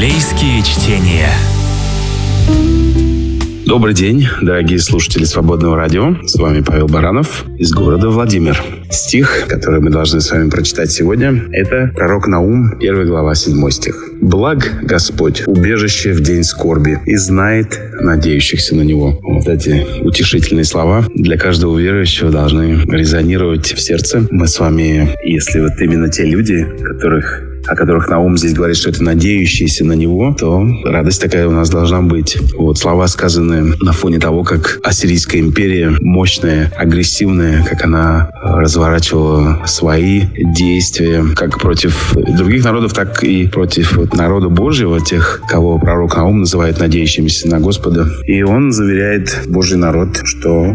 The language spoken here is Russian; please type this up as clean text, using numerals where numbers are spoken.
Библейские чтения. Добрый день, дорогие слушатели Свободного радио. С вами Павел Баранов из города Владимир. Стих, который мы должны с вами прочитать сегодня, это пророк Наум, 1 глава, 7 стих. «Благ Господь, убежище в день скорби, и знает надеющихся на Него». Вот эти утешительные слова для каждого верующего должны резонировать в сердце. Мы с вами, если вот именно те люди, о которых Наум здесь говорит, что это надеющиеся на Него, то радость такая у нас должна быть. Вот слова, сказанные на фоне того, как Ассирийская империя, мощная, агрессивная, как она разворачивала свои действия как против других народов, так и против народа Божьего, тех, кого пророк Наум называет надеющимися на Господа. И он заверяет Божий народ, что